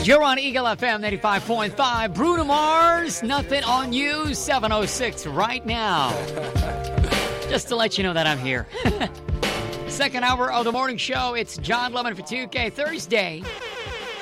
You're on Eagle FM 95.5. Bruno Mars, Nothing on You, 7:06 right now. Just to let you know that I'm here. Second hour of the morning show. It's John Lemon for 2K Thursday.